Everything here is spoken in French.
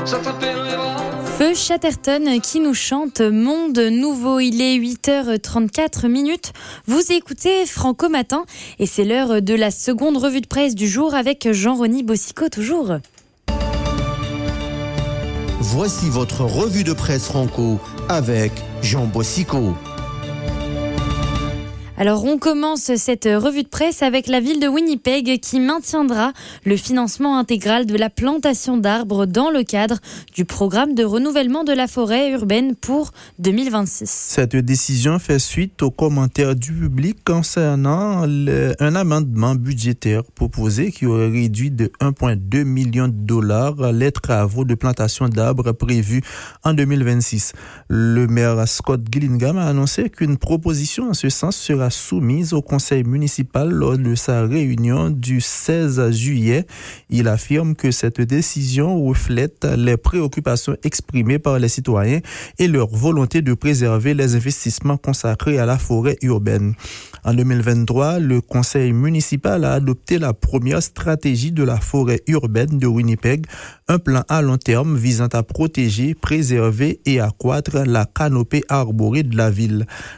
Feu Chatterton qui nous chante Monde Nouveau. Il est 8h34. Vous écoutez Franco Matin et c'est l'heure de la seconde revue de presse du jour avec Jean-Rony Bossicot toujours. Voici votre revue de presse Franco avec Jean Bossicot. Alors on commence cette revue de presse avec la ville de Winnipeg qui maintiendra le financement intégral de la plantation d'arbres dans le cadre du programme de renouvellement de la forêt urbaine pour 2026. Cette décision fait suite aux commentaires du public concernant un amendement budgétaire proposé qui aurait réduit de 1,2 million de dollars les travaux de plantation d'arbres prévus en 2026. Le maire Scott Gillingham a annoncé qu'une proposition en ce sens sera soumise au conseil municipal lors de sa réunion du 16 juillet. Il affirme que cette décision reflète les préoccupations exprimées par les citoyens et leur volonté de préserver les investissements consacrés à la forêt urbaine. En 2023, le conseil municipal a adopté la première stratégie de la forêt urbaine de Winnipeg, un plan à long terme visant à protéger, préserver et accroître la canopée arborée de la ville.